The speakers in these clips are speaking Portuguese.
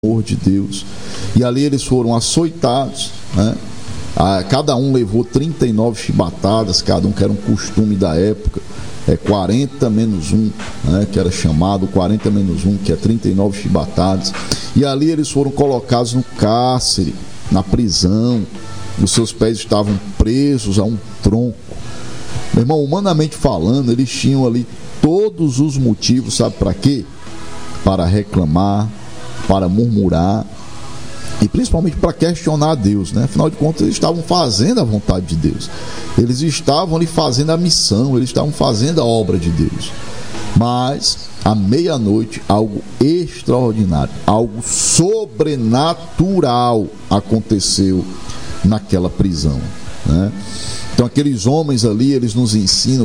amor de Deus. E ali eles foram açoitados, né? Cada um levou 39 chibatadas, cada um, que era um costume da época, 40 menos 1, né? Que era chamado 40 menos 1, que é 39 chibatadas. E ali eles foram colocados no cárcere, na prisão. Os seus pés estavam presos a um tronco. Meu irmão, humanamente falando, eles tinham ali todos os motivos, sabe para quê? Para reclamar, para murmurar e principalmente para questionar a Deus, né? Afinal de contas, eles estavam fazendo a vontade de Deus, eles estavam ali fazendo a missão, eles estavam fazendo a obra de Deus. Mas à meia-noite, algo extraordinário, algo sobrenatural aconteceu naquela prisão, né? Então aqueles homens ali, eles nos ensinam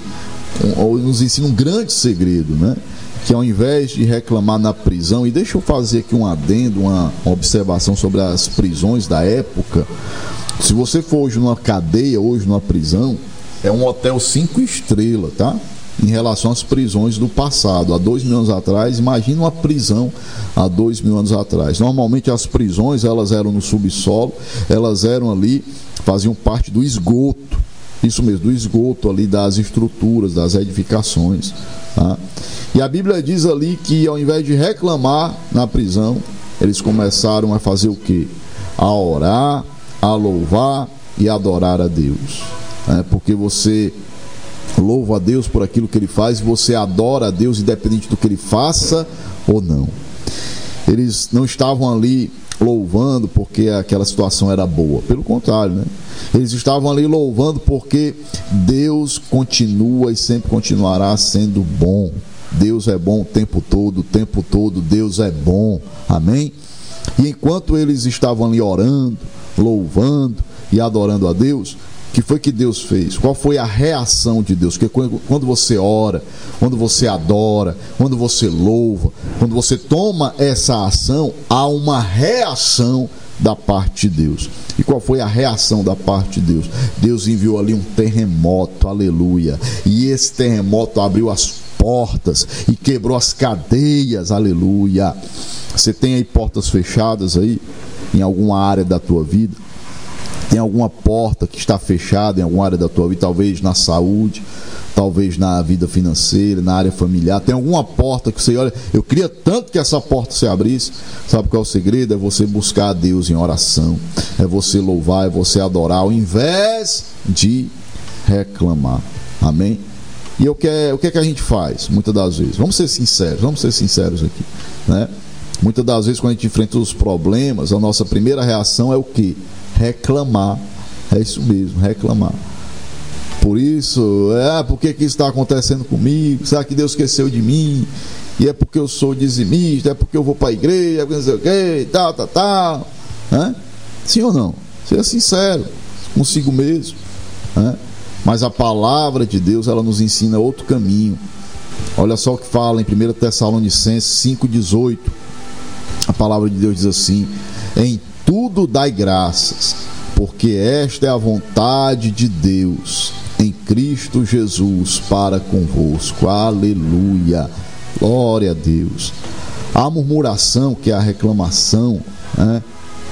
um grande segredo, né? Que ao invés de reclamar na prisão, e deixa eu fazer aqui um adendo, uma observação sobre as prisões da época. Se você for hoje numa cadeia, hoje numa prisão, é um hotel 5 estrelas, tá? Em relação às prisões do passado, há 2.000 anos atrás, imagina uma prisão há 2.000 anos atrás. Normalmente as prisões, elas eram no subsolo, elas eram ali, faziam parte do esgoto, isso mesmo, do esgoto ali das estruturas, das edificações, tá? E a Bíblia diz ali que ao invés de reclamar na prisão, eles começaram a fazer o quê? A orar, a louvar e adorar a Deus, né? Porque você louva a Deus por aquilo que Ele faz, você adora a Deus independente do que Ele faça ou não. Eles não estavam ali louvando porque aquela situação era boa, pelo contrário, né? Eles estavam ali louvando porque Deus continua e sempre continuará sendo bom. Deus é bom o tempo todo Deus é bom, amém? E enquanto eles estavam ali orando, louvando e adorando a Deus, o que foi que Deus fez? Qual foi a reação de Deus? Porque quando você ora, quando você adora, quando você louva, quando você toma essa ação, há uma reação da parte de Deus. E qual foi a reação da parte de Deus? Deus enviou ali um terremoto, aleluia. E esse terremoto abriu as portas e quebrou as cadeias, aleluia. Você tem aí portas fechadas aí em alguma área da tua vida? Tem alguma porta que está fechada em alguma área da tua vida? Talvez na saúde, talvez na vida financeira, na área familiar. Tem alguma porta que você olha, eu queria tanto que essa porta se abrisse. Sabe qual é o segredo? É você buscar a Deus em oração, é você louvar, é você adorar, ao invés de reclamar, amém? E o que é que a gente faz muitas das vezes? Vamos ser sinceros aqui, né? Muitas das vezes, quando a gente enfrenta os problemas, a nossa primeira reação é o quê? Reclamar. É isso mesmo, reclamar. Por isso, por que isso está acontecendo comigo? Será que Deus esqueceu de mim? E é porque eu sou dizimista, é porque eu vou para a igreja, não sei o quê, tal, né? Sim ou não? Seja sincero consigo mesmo, né? Mas a palavra de Deus, ela nos ensina outro caminho. Olha só o que fala em 1 Tessalonicenses 5,18. A palavra de Deus diz assim: em tudo dai graças, porque esta é a vontade de Deus em Cristo Jesus para convosco. Aleluia, glória a Deus. A murmuração, que é a reclamação, né?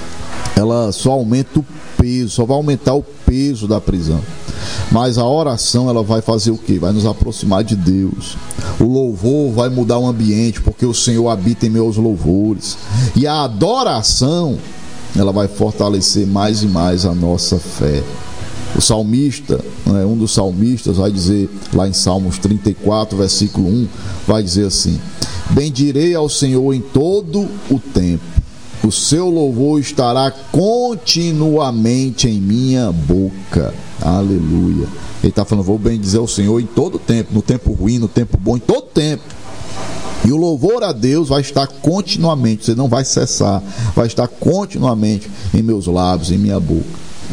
Ela só aumenta o peso, só vai aumentar o peso da prisão. Mas a oração, ela vai fazer o quê? Vai nos aproximar de Deus. O louvor vai mudar o ambiente, porque o Senhor habita em meus louvores. E a adoração, ela vai fortalecer mais e mais a nossa fé. O salmista, um dos salmistas, vai dizer lá em Salmos 34, versículo 1, vai dizer assim: bendirei ao Senhor em todo o tempo, o seu louvor estará continuamente em minha boca. Aleluia. Ele está falando, vou bendizer ao Senhor em todo o tempo, no tempo ruim, no tempo bom, em todo tempo. E o louvor a Deus vai estar continuamente, você não vai cessar, vai estar continuamente em meus lábios, em minha boca.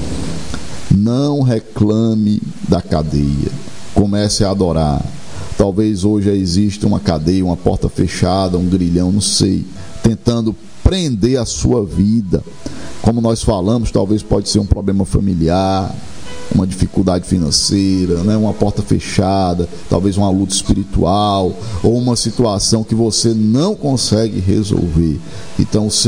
Não reclame da cadeia, comece a adorar. Talvez hoje exista uma cadeia, uma porta fechada, um grilhão, não sei, tentando prender a sua vida. Como nós falamos, talvez pode ser um problema familiar, uma dificuldade financeira, né? Uma porta fechada, talvez uma luta espiritual ou uma situação que você não consegue resolver. Então